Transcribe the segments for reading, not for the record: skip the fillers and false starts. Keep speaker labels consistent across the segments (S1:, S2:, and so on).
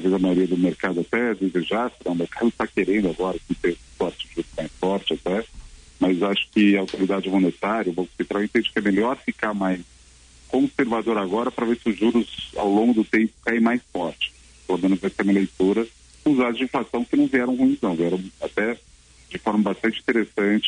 S1: talvez a maioria do mercado até desejasse, o mercado está querendo agora que ter corte de juros mais forte até, mas acho que a autoridade monetária, o Banco Central, entende que é melhor ficar mais conservador agora para ver se os juros ao longo do tempo caem mais forte. Pelo menos essa é a minha leitura, com os dados de inflação que não vieram ruins, não, vieram até de forma bastante interessante,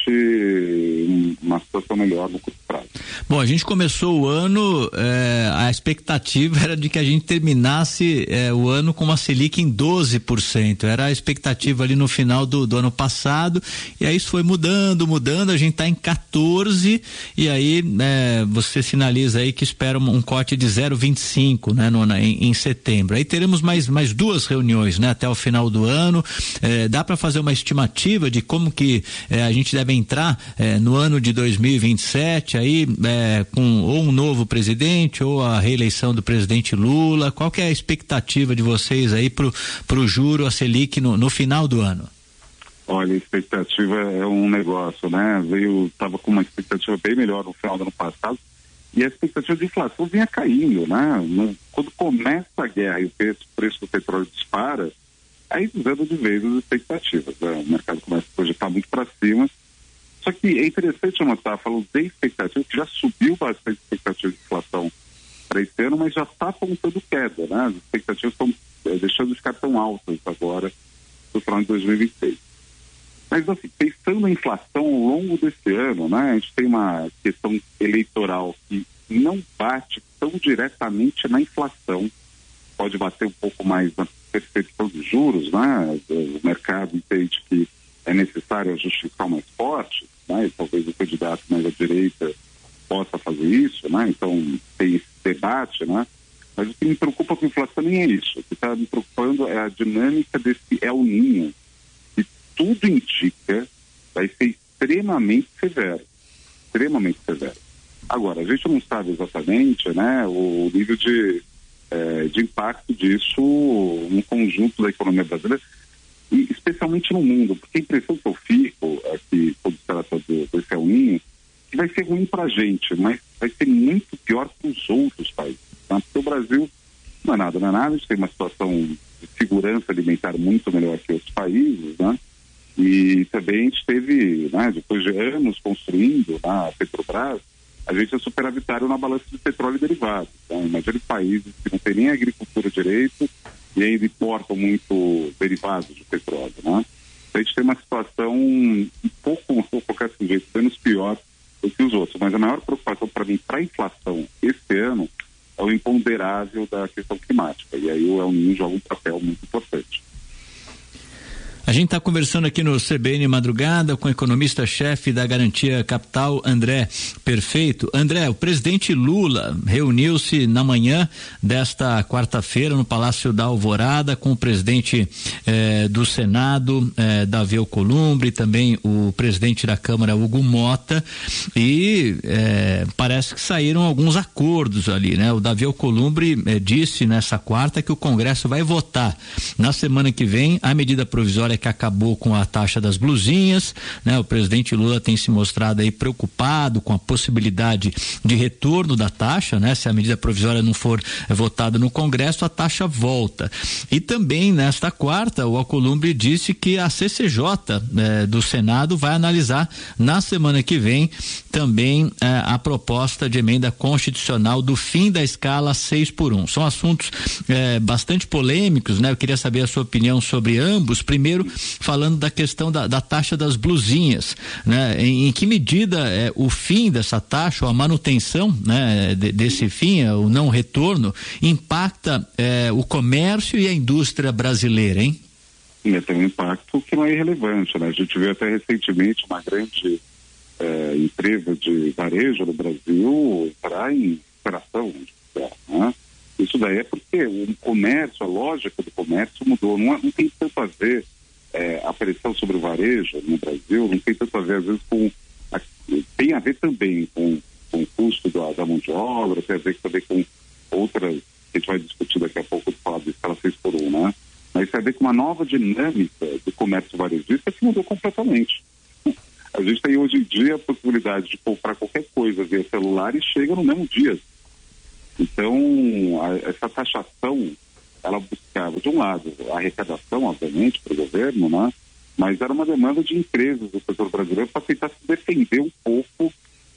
S1: uma situação melhor no curto prazo.
S2: Bom, a gente começou o ano, a expectativa era de que a gente terminasse o ano com uma Selic em 12%, era a expectativa ali no final do ano passado, e aí isso foi mudando, a gente está em 14%, e aí você sinaliza aí que espera um corte de 0,25, né, em setembro. Aí teremos mais 2 reuniões, né, até o final do ano. Dá para fazer uma estimativa de como que a gente deve entrar no ano de 2027 aí com ou um novo presidente ou a reeleição do presidente Lula? Qual que é a expectativa de vocês aí pro juro, a Selic no final do ano?
S1: Olha, a expectativa é um negócio, né? Tava com uma expectativa bem melhor no final do ano passado e a expectativa de inflação vinha caindo, né? Quando começa a guerra e o preço do petróleo dispara, aí desanda de vez as expectativas, né? O mercado começa a projetar muito para cima. Só que é interessante notar, falando de expectativa, que já subiu bastante a expectativa de inflação para esse ano, mas já está apontando queda, né? As expectativas estão deixando de ficar tão altas agora no final de 2026. Mas, assim, pensando na inflação ao longo desse ano, né? A gente tem uma questão eleitoral que não bate tão diretamente na inflação, pode bater um pouco mais na percepção dos juros, né? O mercado entende que é necessário ajuste fiscal mais forte, né? E talvez o candidato mais à direita possa fazer isso, né? Então tem esse debate, né? Mas o que me preocupa com a inflação nem é isso. O que está me preocupando é a dinâmica desse El Niño, que tudo indica vai ser extremamente severo. Agora, a gente não sabe exatamente, né, o nível de impacto disso no conjunto da economia brasileira e especialmente no mundo, porque a impressão que eu fico aqui, quando se trata desse El Niño, que vai ser ruim para a gente, mas vai ser muito pior para os outros países, tá? Porque o Brasil não é nada, a gente tem uma situação de segurança alimentar muito melhor que outros países, né? E também a gente teve, né, depois de anos construindo a Petrobras, a gente é superavitário na balança de petróleo e derivados. Então, imagine países que não têm nem agricultura direito e ainda importam muito derivados de petróleo, né? A gente tem uma situação um pouco, vou colocar assim, jeito, menos pior do que os outros. Mas a maior preocupação para mim, para a inflação esse ano, é o imponderável da questão climática. E aí o El Niño joga um papel muito importante.
S2: A gente está conversando aqui no CBN Madrugada com o economista-chefe da Garantia Capital, André Perfeito. André, o presidente Lula reuniu-se na manhã desta quarta-feira no Palácio da Alvorada com o presidente do Senado, Davi Alcolumbre, também o presidente da Câmara, Hugo Mota, e parece que saíram alguns acordos ali, né? O Davi Alcolumbre disse nessa quarta que o Congresso vai votar na semana que vem a medida provisória que acabou com a taxa das blusinhas, né? O presidente Lula tem se mostrado aí preocupado com a possibilidade de retorno da taxa, né? Se a medida provisória não for votada no Congresso, a taxa volta. E também nesta quarta, o Alcolumbre disse que a CCJ do Senado vai analisar na semana que vem também a proposta de emenda constitucional do fim da escala 6x1. São assuntos bastante polêmicos, né? Eu queria saber a sua opinião sobre ambos. Primeiro, falando da questão da taxa das blusinhas, né? Em que medida o fim dessa taxa ou a manutenção, né, desse fim, o não retorno, impacta o comércio e a indústria brasileira, hein?
S1: Tem um impacto que não é irrelevante, né? A gente viu até recentemente uma grande empresa de varejo no Brasil entrar em operação, né? Isso daí é porque o comércio, a lógica do comércio mudou, não tem tanto a ver a pressão sobre o varejo no Brasil, não tem tanto a ver às vezes tem a ver também com o custo da mão de obra, tem a ver também com outras, que a gente vai discutir daqui a pouco, falar de escala 6x1, né? Mas tem a ver com uma nova dinâmica do comércio varejista que mudou completamente. A gente tem hoje em dia a possibilidade de comprar qualquer coisa via celular e chega no mesmo dia. Então, essa taxação, ela buscava, de um lado, a arrecadação, obviamente, para o governo, né? Mas era uma demanda de empresas do setor brasileiro para tentar se defender um pouco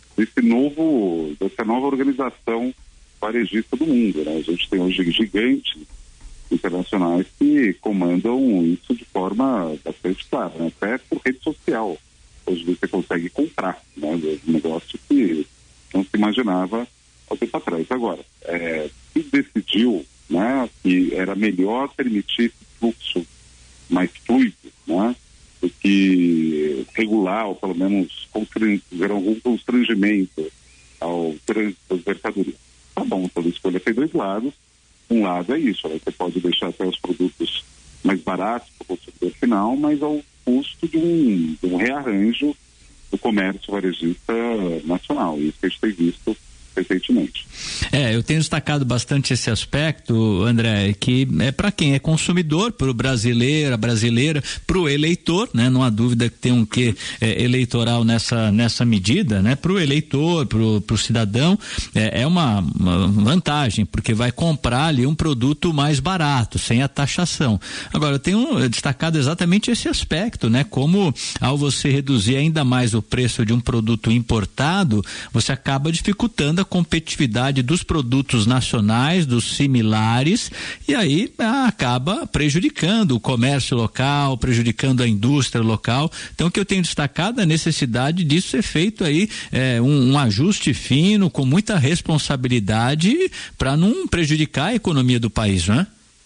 S1: dessa nova organização varejista do mundo, né? A gente tem hoje gigantes internacionais que comandam isso de forma bastante clara, né? Até por rede social. Hoje você consegue comprar, né? Um negócio que não se imaginava há tempo atrás. Agora, se decidiu, né, que era melhor permitir esse fluxo mais fluido, né, do que regular, ou pelo menos gerar algum constrangimento ao trânsito das mercadorias. Tá bom, toda escolha tem dois lados. Um lado é isso, você pode deixar até os produtos mais baratos para o consumidor final, mas ao custo de um rearranjo do comércio varejista nacional. Isso que a gente tem visto recentemente.
S2: Eu tenho destacado bastante esse aspecto, André, que é para quem é consumidor, para o brasileiro, a brasileira, para o eleitor, né? Não há dúvida que tem um quê eleitoral nessa medida, né? Para o eleitor, para o cidadão, é uma vantagem, porque vai comprar ali um produto mais barato, sem a taxação. Agora, eu tenho destacado exatamente esse aspecto, né? Como ao você reduzir ainda mais o preço de um produto importado, você acaba dificultando a competitividade dos produtos nacionais, dos similares, e aí acaba prejudicando o comércio local, prejudicando a indústria local. Então, o que eu tenho destacado é a necessidade disso ser feito aí um ajuste fino, com muita responsabilidade, para não prejudicar a economia do país, não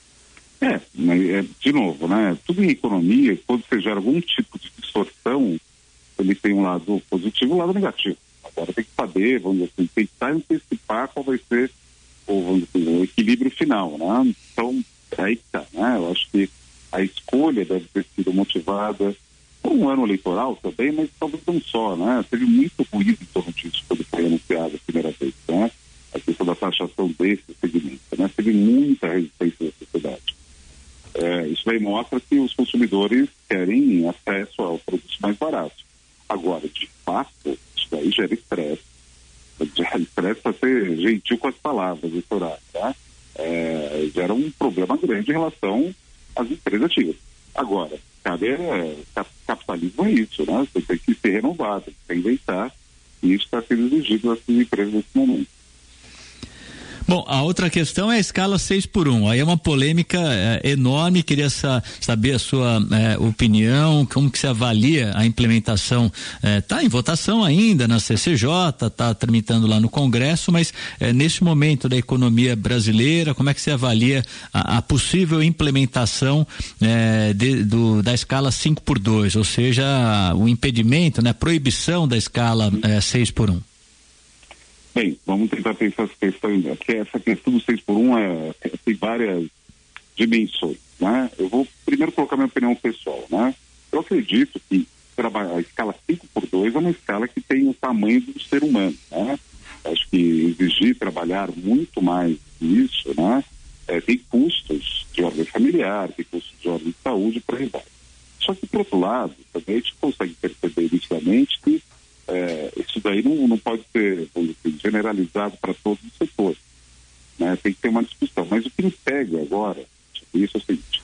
S2: é?
S1: De novo, né? Tudo em economia, quando você gera algum tipo de distorção, ele tem um lado positivo e um lado negativo. Agora tem que saber, vamos dizer assim, tentar antecipar qual vai ser o equilíbrio final, né? Então, aí tá, né? Eu acho que a escolha deve ter sido motivada por um ano eleitoral também, mas talvez não só, né? Teve muito ruído em torno disso quando foi anunciado a primeira vez, né? A questão da taxação desse segmento, né? Teve muita resistência da sociedade. Isso aí mostra que os consumidores querem acesso a produtos mais baratos. Agora, de fato, isso daí gera estresse. Gera estresse para ser gentil com as palavras, doutorado, tá? Gera um problema grande em relação às empresas antigas. Agora, capitalismo é isso, né? Você tem que ser renovado, tem que reinventar, e isso está sendo exigido das empresas nesse momento.
S2: Bom, a outra questão é a escala 6x1. Aí é uma polêmica enorme. Queria saber a sua opinião, como que você avalia a implementação. Está em votação ainda na CCJ, está tramitando lá no Congresso, mas nesse momento da economia brasileira, como é que você avalia a possível implementação da escala 5x2, ou seja, o impedimento, né, a proibição da escala 6x1?
S1: Bem, vamos tentar pensar essa questão, que essa questão do 6x1 tem várias dimensões, né? Eu vou primeiro colocar minha opinião pessoal, né? Eu acredito que a escala 5x2 é uma escala que tem o tamanho do ser humano, né? Acho que exigir trabalhar muito mais nisso, né? Tem custos de ordem familiar, tem custos de ordem de saúde, por aí vai. Só que, por outro lado, também a gente consegue perceber nitidamente que isso daí não pode ser, vamos dizer, generalizado para todos os setores, né? Tem que ter uma discussão. Mas o que me pega agora, isso é o seguinte,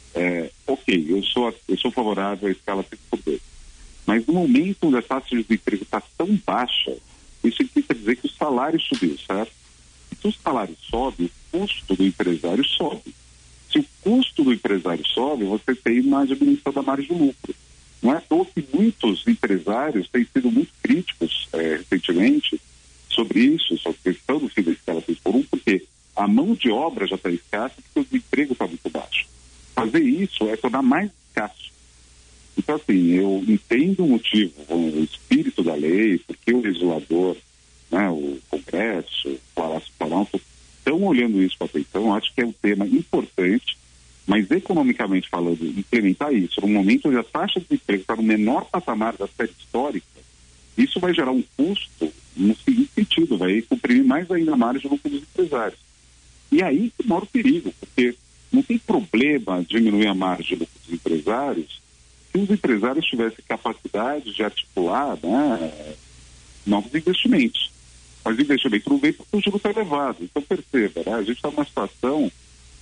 S1: eu sou favorável à escala 5x2, mas no momento onde a taxa de desemprego está tão baixa, isso significa dizer que o salário subiu, certo? E se o salário sobe, o custo do empresário sobe. Se o custo do empresário sobe, você tem uma diminuição da margem de lucro. Não é à toa que muitos empresários têm sido muito críticos recentemente sobre isso, sobre a questão do fim da escala 6x1, porque a mão de obra já está escassa porque o desemprego está muito baixo. Fazer isso é tornar mais escasso. Então, assim, eu entendo o motivo, o espírito da lei, porque o legislador, né, o Congresso, o Palácio Planalto estão olhando isso com atenção. Eu acho que é um tema importante. Mas, economicamente falando, implementar isso no momento onde a taxa de desemprego está no menor patamar da série histórica, isso vai gerar um custo no seguinte sentido, vai comprimir mais ainda a margem do lucro dos empresários. E aí que mora o perigo, porque não tem problema diminuir a margem do lucro dos empresários se os empresários tivessem capacidade de articular, né, novos investimentos. Mas o investimento não vem porque o juro está elevado. Então, perceba, né, a gente está numa situação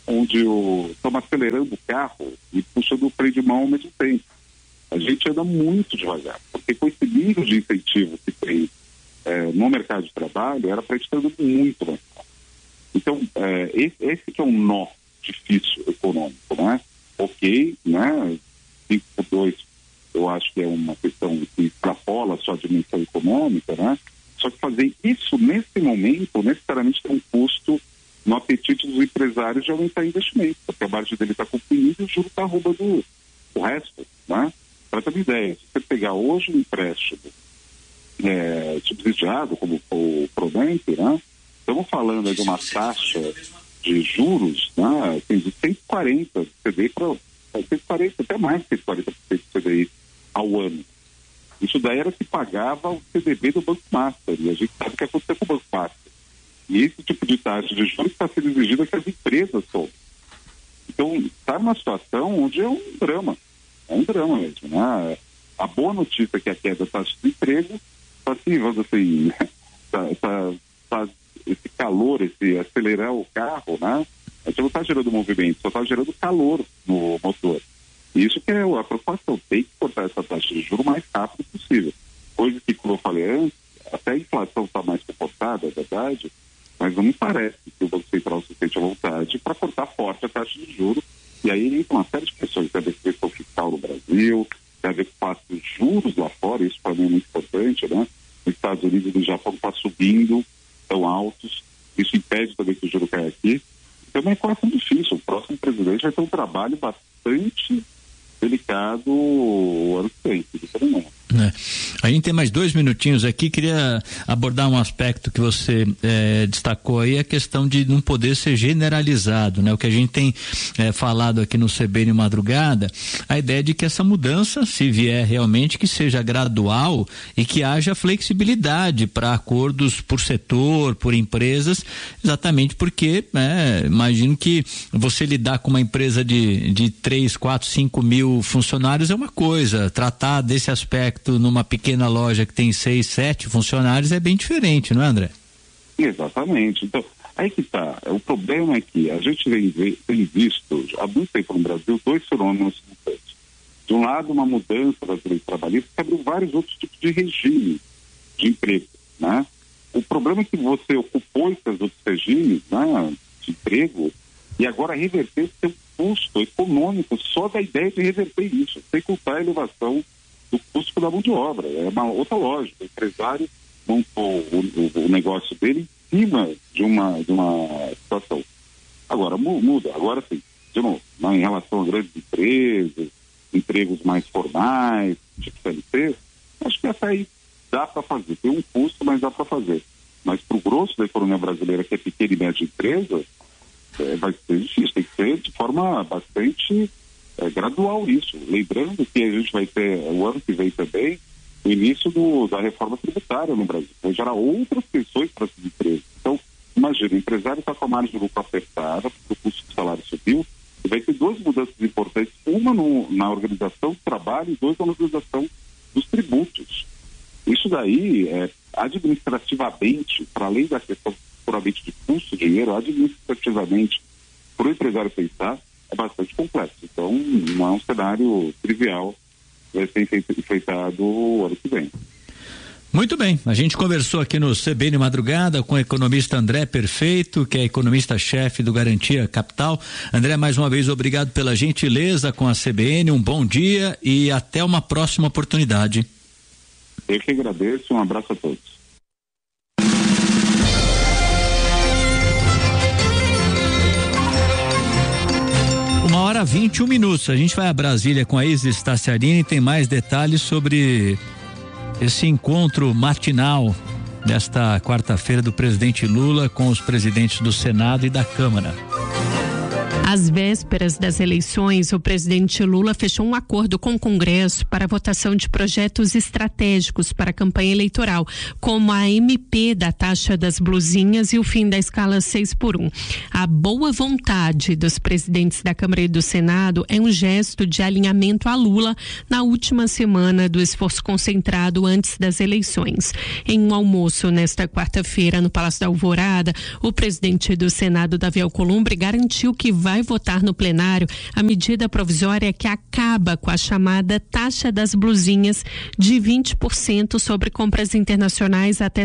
S1: onde estamos acelerando o carro e puxando o freio de mão ao mesmo tempo. A gente anda muito devagar, porque com esse nível de incentivo que tem no mercado de trabalho, era para a gente estar andando muito mais rápido. Então, esse que é um nó difícil econômico, né? Ok, né? 5x2, eu acho que é uma questão que extrapola a sua dimensão econômica, né? Só que fazer isso nesse momento, necessariamente tem um custo no apetite dos empresários de aumentar investimento, porque a margem dele está comprimida e o juro está roubando o resto, né? Para ter uma ideia, se você pegar hoje um empréstimo subsidiado, como o Prodemp, né? Estamos falando de uma taxa de juros, né? Tem de 140 CDI para 140, até mais de 140% de CDI ao ano. Isso daí era que pagava o CDB do Banco Master, e a gente sabe o que aconteceu com o Banco Master. E esse tipo de taxa de juros está sendo exigido que as empresas tomem. Então, está numa situação onde é um drama mesmo, né? A boa notícia é que a queda da taxa de emprego está assim, vamos assim, esse calor, esse acelerar o carro, né? A gente não está gerando movimento, só está gerando calor no motor. Isso que é a preocupação, tem que cortar essa taxa de juros o mais rápido possível. Coisa que, como eu falei antes, até a inflação está mais comportada, é verdade, mas não me parece que o Banco Central se sente à vontade para cortar forte a taxa de juros. E aí entra uma série de questões, tem a ver com a questão fiscal no Brasil, tem a ver com o fato dos juros lá fora, isso para mim é muito importante, né? Nos Estados Unidos e no Japão está subindo, tão altos, isso impede também que o juro caia aqui. Então é uma equação difícil, o próximo presidente vai ter um trabalho bastante delicado o ano que vem,
S2: A gente tem mais 2 minutinhos aqui, queria abordar um aspecto que você destacou aí, a questão de não poder ser generalizado, né? O que a gente tem falado aqui no CBN Madrugada, a ideia de que essa mudança, se vier realmente, que seja gradual e que haja flexibilidade para acordos por setor, por empresas, exatamente porque imagino que você lidar com uma empresa de 3, 4, 5 mil funcionários é uma coisa, tratar desse aspecto numa pequena loja que tem 6, 7 funcionários é bem diferente, não é, André?
S1: Exatamente. Então, aí que tá. O problema é que a gente tem visto há muito tempo no Brasil 2 fenômenos simultâneos. De um lado, uma mudança das leis trabalhistas que abriu vários outros tipos de regime de emprego, né? O problema é que você ocupou esses outros regimes, né, de emprego e agora reverter seu custo econômico só da ideia de reverter isso, sem contar a elevação do custo da mão de obra. É uma outra lógica. O empresário montou o negócio dele em cima de uma situação. Agora muda. Agora sim, de novo, em relação a grandes empresas, empregos mais formais, tipo CLT, acho que até aí dá para fazer. Tem um custo, mas dá para fazer. Mas para o grosso da economia brasileira, que é pequena e média empresa, vai ser difícil. Tem que ser de forma bastante gradual isso. Lembrando que a gente vai ter, o ano que vem também, o início da reforma tributária no Brasil. Vai gerar outras pressões para essas empresas. Então, imagina, o empresário está com a margem de lucro apertada, porque o custo do salário subiu, e vai ter 2 mudanças importantes, uma na organização do trabalho e 2 na organização dos tributos. Isso daí, administrativamente, para além da questão puramente de custo de dinheiro, administrativamente, para o empresário pensar, é bastante complexo. Então, não é um cenário trivial, vai ser enfrentado o ano que vem.
S2: Muito bem, a gente conversou aqui no CBN Madrugada com o economista André Perfeito, que é economista-chefe do Garantia Capital. André, mais uma vez, obrigado pela gentileza com a CBN, um bom dia e até uma próxima oportunidade.
S1: Eu que agradeço, um abraço a todos.
S2: 1h21. A gente vai a Brasília com a Isis Staciarini e tem mais detalhes sobre esse encontro matinal desta quarta-feira do presidente Lula com os presidentes do Senado e da Câmara.
S3: Às vésperas das eleições, o presidente Lula fechou um acordo com o Congresso para a votação de projetos estratégicos para a campanha eleitoral, como a MP da taxa das blusinhas e o fim da escala 6x1. A boa vontade dos presidentes da Câmara e do Senado é um gesto de alinhamento a Lula na última semana do esforço concentrado antes das eleições. Em um almoço nesta quarta-feira no Palácio da Alvorada, o presidente do Senado, Davi Alcolumbre, garantiu que vai vai votar no plenário a medida provisória que acaba com a chamada taxa das blusinhas de 20% sobre compras internacionais até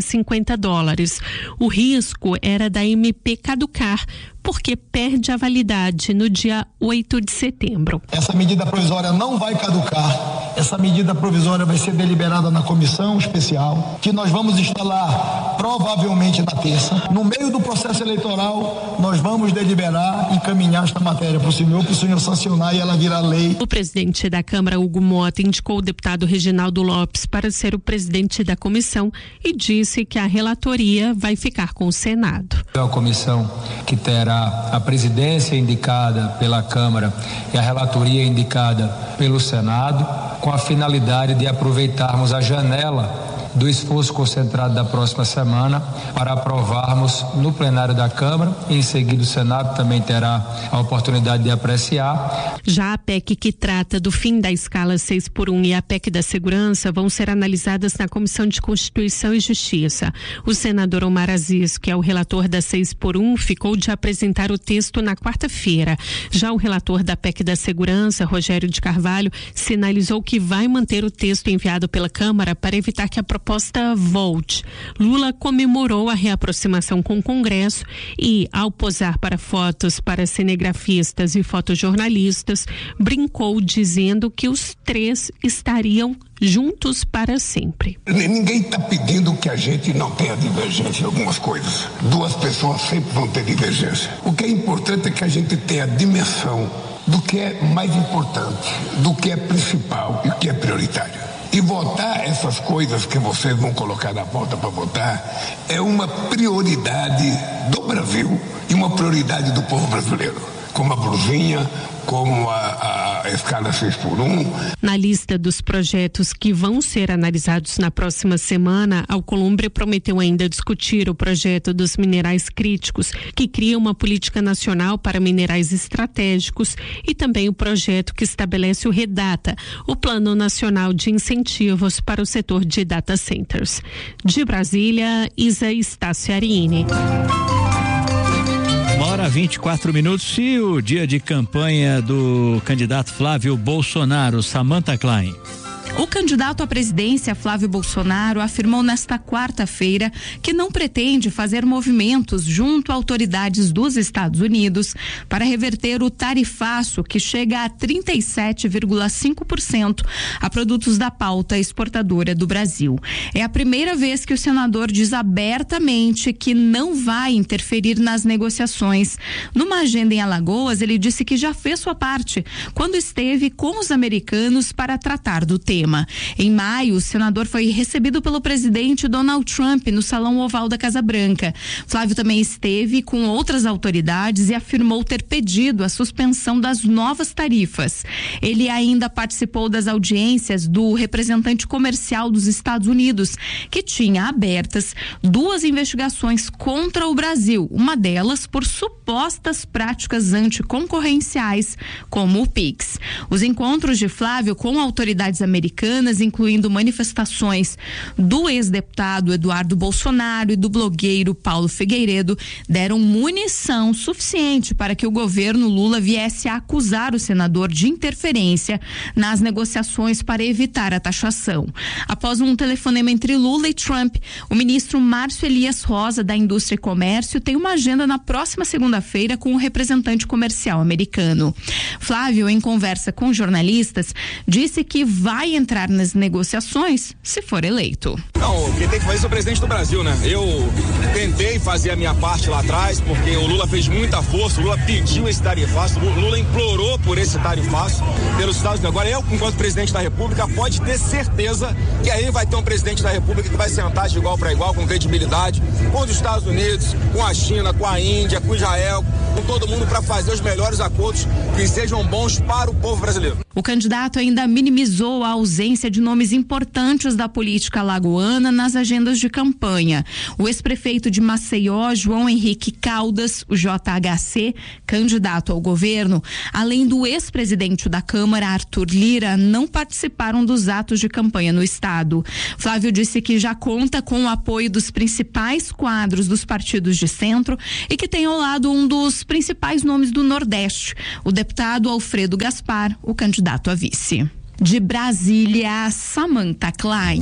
S3: $50. O risco era da MP caducar, porque perde a validade no dia 8 de setembro.
S4: Essa medida provisória não vai caducar. Essa medida provisória vai ser deliberada na comissão especial, que nós vamos instalar provavelmente na terça. No meio do processo eleitoral, nós vamos deliberar e encaminhar esta matéria para o senhor sancionar e ela virar lei.
S3: O presidente da Câmara, Hugo Mota, indicou o deputado Reginaldo Lopes para ser o presidente da comissão e disse que a relatoria vai ficar com o Senado.
S5: A comissão que terá a presidência indicada pela Câmara e a relatoria indicada pelo Senado, com a finalidade de aproveitarmos a janela do esforço concentrado da próxima semana para aprovarmos no plenário da Câmara e em seguida o Senado também terá a oportunidade de apreciar.
S3: Já a PEC que trata do fim da escala 6x1 e a PEC da segurança vão ser analisadas na Comissão de Constituição e Justiça. O senador Omar Aziz, que é o relator da 6x1, ficou de apresentar o texto na quarta-feira. Já o relator da PEC da segurança, Rogério de Carvalho, sinalizou que vai manter o texto enviado pela Câmara para evitar que a proposta volte. Lula comemorou a reaproximação com o Congresso e, ao posar para fotos para cinegrafistas e fotojornalistas, brincou dizendo que os três estariam juntos para sempre.
S6: Ninguém está pedindo que a gente não tenha divergência em algumas coisas. Duas pessoas sempre vão ter divergência. O que é importante é que a gente tenha a dimensão do que é mais importante, do que é principal e o que é prioritário. E votar essas coisas que vocês vão colocar na pauta para votar é uma prioridade do Brasil e uma prioridade do povo brasileiro. Como a blusinha, como a escala 6x1.
S3: Na lista dos projetos que vão ser analisados na próxima semana, Alcolumbre prometeu ainda discutir o projeto dos minerais críticos, que cria uma política nacional para minerais estratégicos, e também o projeto que estabelece o REDATA, o Plano Nacional de Incentivos para o setor de data centers. De Brasília, Isa Staciarini.
S2: 1h24. E o dia de campanha do candidato Flávio Bolsonaro, Samantha Klein.
S7: O candidato à presidência, Flávio Bolsonaro, afirmou nesta quarta-feira que não pretende fazer movimentos junto a autoridades dos Estados Unidos para reverter o tarifaço que chega a 37,5% a produtos da pauta exportadora do Brasil. É a primeira vez que o senador diz abertamente que não vai interferir nas negociações. Numa agenda em Alagoas, ele disse que já fez sua parte quando esteve com os americanos para tratar do tema. Em maio, o senador foi recebido pelo presidente Donald Trump no Salão Oval da Casa Branca. Flávio também esteve com outras autoridades e afirmou ter pedido a suspensão das novas tarifas. Ele ainda participou das audiências do representante comercial dos Estados Unidos, que tinha abertas 2 investigações contra o Brasil, uma delas por supostas práticas anticoncorrenciais, como o PIX. Os encontros de Flávio com autoridades americanas, incluindo manifestações do ex-deputado Eduardo Bolsonaro e do blogueiro Paulo Figueiredo, deram munição suficiente para que o governo Lula viesse a acusar o senador de interferência nas negociações para evitar a taxação. Após um telefonema entre Lula e Trump, o ministro Márcio Elias Rosa, da Indústria e Comércio, tem uma agenda na próxima segunda-feira com o representante comercial americano. Flávio, em conversa com jornalistas, disse que vai entrar nas negociações se for eleito.
S8: Não, quem tem que fazer isso é o presidente do Brasil, né? Eu tentei fazer a minha parte lá atrás, porque o Lula fez muita força, o Lula pediu esse tarifaço, o Lula implorou por esse tarifaço pelos Estados Unidos. Agora eu, enquanto presidente da República, pode ter certeza que aí vai ter um presidente da República que vai sentar de igual para igual, com credibilidade, com os Estados Unidos, com a China, com a Índia, com Israel, com todo mundo, para fazer os melhores acordos que sejam bons para o povo brasileiro.
S7: O candidato ainda minimizou a ausência de nomes importantes da política alagoana nas agendas de campanha. O ex-prefeito de Maceió, João Henrique Caldas, o JHC, candidato ao governo, além do ex-presidente da Câmara, Arthur Lira, não participaram dos atos de campanha no estado. Flávio disse que já conta com o apoio dos principais quadros dos partidos de centro e que tem ao lado um dos principais nomes do Nordeste, o deputado Alfredo Gaspar, o candidato a vice. De Brasília, Samantha Klein.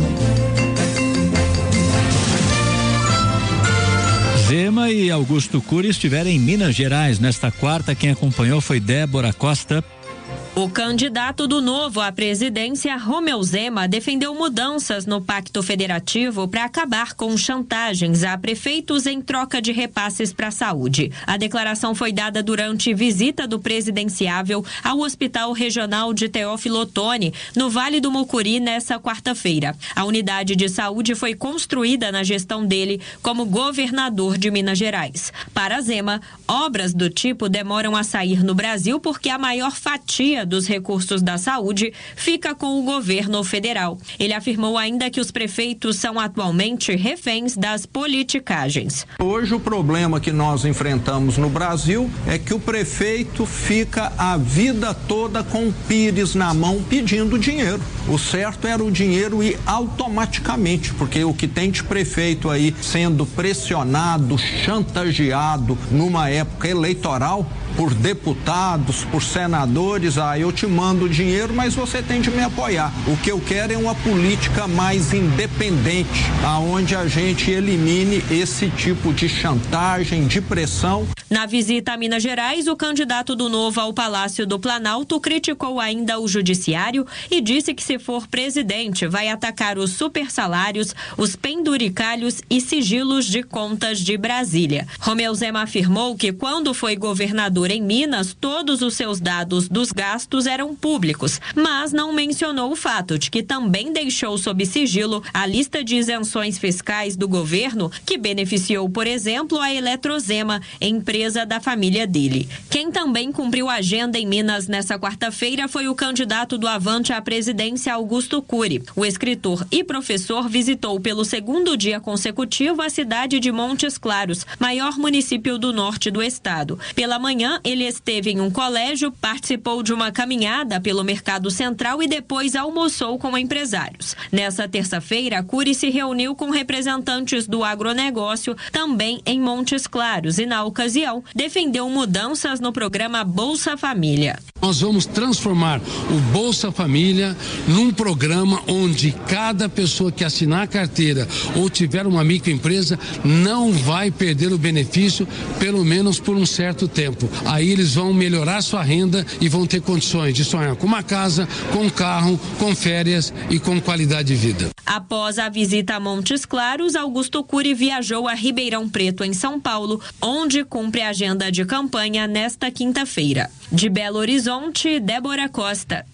S2: Zema e Augusto Cury estiveram em Minas Gerais nesta quarta. Quem acompanhou foi Débora Costa.
S9: O candidato do Novo à presidência, Romeu Zema, defendeu mudanças no Pacto Federativo para acabar com chantagens a prefeitos em troca de repasses para a saúde. A declaração foi dada durante visita do presidenciável ao Hospital Regional de Teófilo Otoni, no Vale do Mucuri, nessa quarta-feira. A unidade de saúde foi construída na gestão dele como governador de Minas Gerais. Para Zema, obras do tipo demoram a sair no Brasil porque a maior fatia dos recursos da saúde fica com o governo federal. Ele afirmou ainda que os prefeitos são atualmente reféns das politicagens.
S10: Hoje o problema que nós enfrentamos no Brasil é que o prefeito fica a vida toda com o pires na mão pedindo dinheiro. O certo era o dinheiro ir automaticamente, porque o que tem de prefeito aí sendo pressionado, chantageado numa época eleitoral por deputados, por senadores, eu te mando dinheiro, mas você tem de me apoiar. O que eu quero é uma política mais independente, aonde a gente elimine esse tipo de chantagem, de pressão.
S9: Na visita a Minas Gerais, o candidato do Novo ao Palácio do Planalto criticou ainda o judiciário e disse que, se for presidente, vai atacar os supersalários, os penduricalhos e sigilos de contas de Brasília. Romeu Zema afirmou que, quando foi governador em Minas, todos os seus dados dos gastos eram públicos, mas não mencionou o fato de que também deixou sob sigilo a lista de isenções fiscais do governo que beneficiou, por exemplo, a Eletrozema, empresa da família dele. Quem também cumpriu a agenda em Minas nessa quarta-feira foi o candidato do Avante à presidência, Augusto Cury. O escritor e professor visitou pelo segundo dia consecutivo a cidade de Montes Claros, maior município do norte do estado. Pela manhã, ele esteve em um colégio, participou de uma caminhada pelo Mercado Central e depois almoçou com empresários. Nessa terça-feira, Cury se reuniu com representantes do agronegócio, também em Montes Claros, e na ocasião defendeu mudanças no programa Bolsa Família.
S11: Nós vamos transformar o Bolsa Família num programa onde cada pessoa que assinar a carteira ou tiver uma microempresa não vai perder o benefício, pelo menos por um certo tempo. Aí eles vão melhorar sua renda e vão ter condições de sonhar com uma casa, com um carro, com férias e com qualidade de vida.
S9: Após a visita a Montes Claros, Augusto Cury viajou a Ribeirão Preto, em São Paulo, onde cumpre a agenda de campanha nesta quinta-feira. De Belo Horizonte, Débora Costa.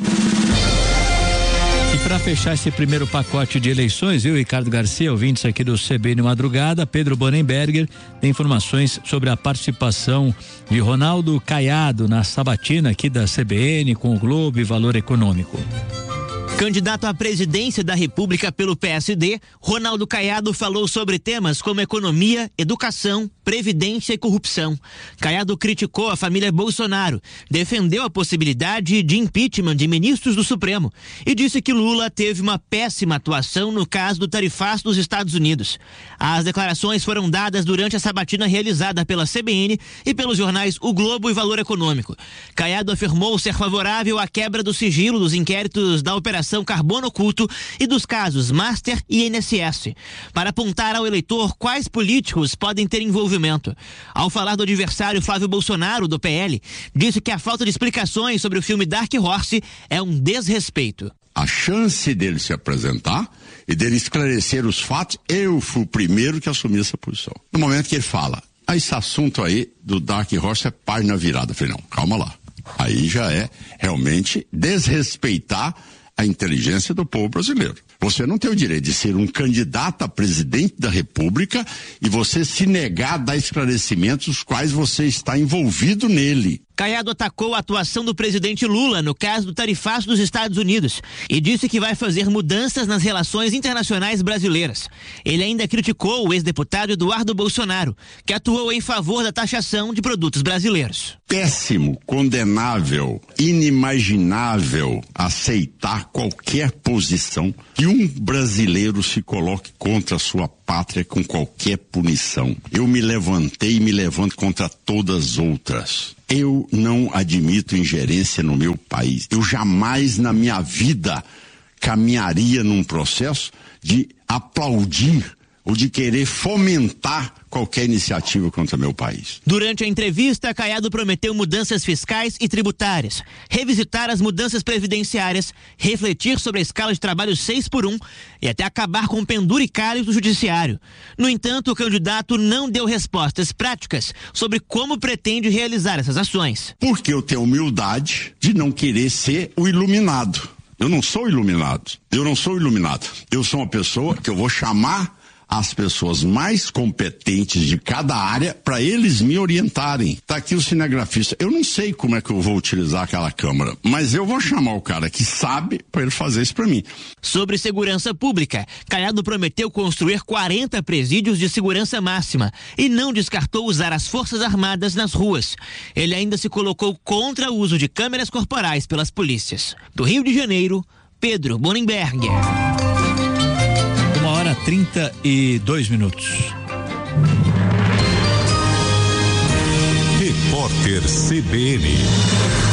S2: E para fechar esse primeiro pacote de eleições, eu, Ricardo Garcia, ouvintes aqui do CBN Madrugada, Pedro Bonenberger tem informações sobre a participação de Ronaldo Caiado na sabatina aqui da CBN com o Globo e Valor Econômico.
S12: Candidato à presidência da República pelo PSD, Ronaldo Caiado falou sobre temas como economia, educação, previdência e corrupção. Caiado criticou a família Bolsonaro, defendeu a possibilidade de impeachment de ministros do Supremo e disse que Lula teve uma péssima atuação no caso do tarifaço dos Estados Unidos. As declarações foram dadas durante a sabatina realizada pela CBN e pelos jornais O Globo e Valor Econômico. Caiado afirmou ser favorável à quebra do sigilo dos inquéritos da Operação Carbono Oculto e dos casos Master e INSS, para apontar ao eleitor quais políticos podem ter envolvimento. Ao falar do adversário Flávio Bolsonaro, do PL, disse que a falta de explicações sobre o filme Dark Horse é um desrespeito.
S13: A chance dele se apresentar e dele esclarecer os fatos, eu fui o primeiro que assumi essa posição. No momento que ele fala, esse assunto aí do Dark Horse é página virada. Eu falei, não, calma lá. Aí já é realmente desrespeitar a inteligência do povo brasileiro. Você não tem o direito de ser um candidato a presidente da República e você se negar a dar esclarecimentos os quais você está envolvido nele.
S12: Caiado atacou a atuação do presidente Lula no caso do tarifaço dos Estados Unidos e disse que vai fazer mudanças nas relações internacionais brasileiras. Ele ainda criticou o ex-deputado Eduardo Bolsonaro, que atuou em favor da taxação de produtos brasileiros.
S13: Péssimo, condenável, inimaginável aceitar qualquer posição que um brasileiro se coloque contra a sua pátria com qualquer punição. Eu me levantei e me levanto contra todas as outras. Eu não admito ingerência no meu país. Eu jamais na minha vida caminharia num processo de aplaudir ou de querer fomentar qualquer iniciativa contra meu país.
S12: Durante a entrevista, Caiado prometeu mudanças fiscais e tributárias, revisitar as mudanças previdenciárias, refletir sobre a escala de trabalho 6x1 e até acabar com penduricários do judiciário. No entanto, o candidato não deu respostas práticas sobre como pretende realizar essas ações.
S13: Porque eu tenho humildade de não querer ser o iluminado. Eu não sou iluminado. Eu sou uma pessoa que eu vou chamar as pessoas mais competentes de cada área para eles me orientarem. Tá aqui o cinegrafista. Eu não sei como é que eu vou utilizar aquela câmera, mas eu vou chamar o cara que sabe para ele fazer isso para mim.
S12: Sobre segurança pública, Caiado prometeu construir 40 presídios de segurança máxima e não descartou usar as Forças Armadas nas ruas. Ele ainda se colocou contra o uso de câmeras corporais pelas polícias. Do Rio de Janeiro, Pedro Bonenberger.
S2: 1h32.
S14: Repórter CBN.